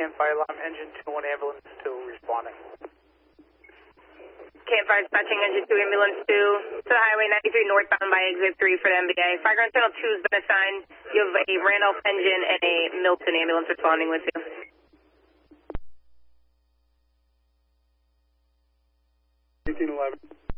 Campfire Alarm, Engine 2 and Ambulance 2 responding. Campfire dispatching Engine 2, Ambulance 2 to the Highway 93 northbound by Exit 3 for the MBA. Fireground Channel 2 has been assigned. You have a Randolph engine and a Milton ambulance responding with you. 1811.